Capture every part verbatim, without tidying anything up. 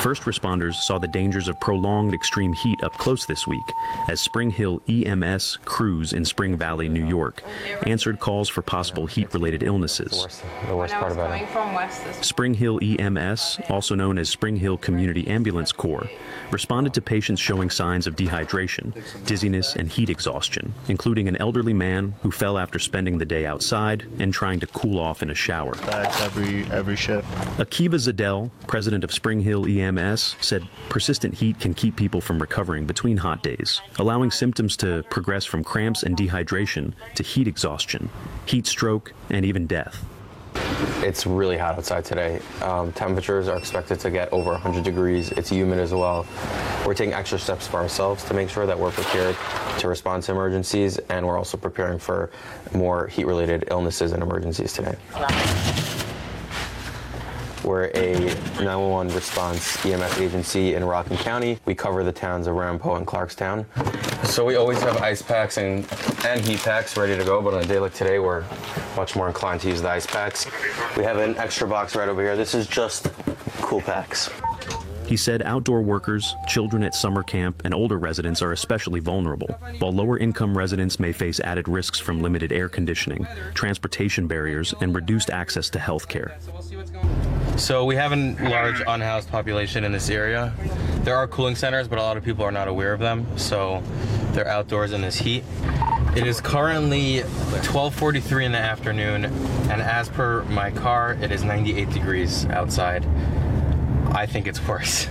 First responders saw the dangers of prolonged extreme heat up close this week as Spring Hill E M S crews in Spring Valley, New York, answered calls for possible heat-related illnesses. The worst, the worst part about it. Spring Hill E M S, also known as Spring Hill Community Ambulance Corps, responded to patients showing signs of dehydration, dizziness, and heat exhaustion, including an elderly man who fell after spending the day outside and trying to cool off in a shower. Bags every every shift. Akiva Zadell, president of Spring Hill E M S, said persistent heat can keep people from recovering between hot days, allowing symptoms to progress from cramps and dehydration to heat exhaustion, heat stroke, and even death. It's really hot outside today. Um, temperatures are expected to get over one hundred degrees. It's humid as well. We're taking extra steps for ourselves to make sure that we're prepared to respond to emergencies, and we're also preparing for more heat-related illnesses and emergencies today. We're a nine one one response E M S agency in Rockland County. We cover the towns of Ramapo and Clarkstown. So we always have ice packs and, and heat packs ready to go, but on a day like today, we're much more inclined to use the ice packs. We have an extra box right over here. This is just cool packs. He said outdoor workers, children at summer camp, and older residents are especially vulnerable, while lower-income residents may face added risks from limited air conditioning, transportation barriers, and reduced access to health care. So we have a large unhoused population in this area. There are cooling centers, but a lot of people are not aware of them, so they're outdoors in this heat. It is currently twelve forty-three in the afternoon, and as per my car, it is ninety-eight degrees outside. I think it's worse.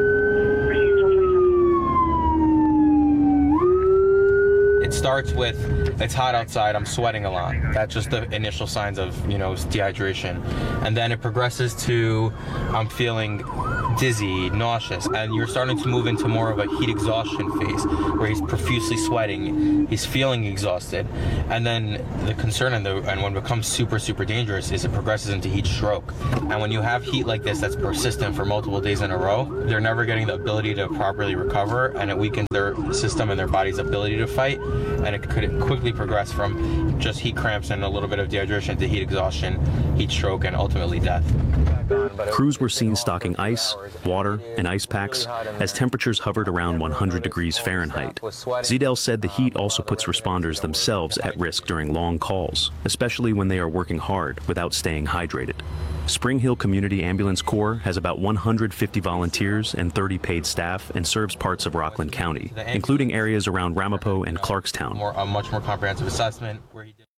It starts with, it's hot outside, I'm sweating a lot. That's just the initial signs of, you know, dehydration. And then it progresses to, I'm feeling dizzy, nauseous, and you're starting to move into more of a heat exhaustion phase where he's profusely sweating, he's feeling exhausted. And then the concern and, the, and when it becomes super, super dangerous is it progresses into heat stroke. And when you have heat like this that's persistent for multiple days in a row, they're never getting the ability to properly recover, and it weakens their system and their body's ability to fight. And it could quickly progress from just heat cramps and a little bit of dehydration to heat exhaustion, heat stroke, and ultimately death. Crews were seen stocking ice, water, and ice packs as temperatures hovered around one hundred degrees Fahrenheit. Zadell said the heat also puts responders themselves at risk during long calls, especially when they are working hard without staying hydrated. Spring Hill Community Ambulance Corps has about one hundred fifty volunteers and thirty paid staff and serves parts of Rockland County, including areas around Ramapo and Clarkstown. More, a much more comprehensive assessment. Where he did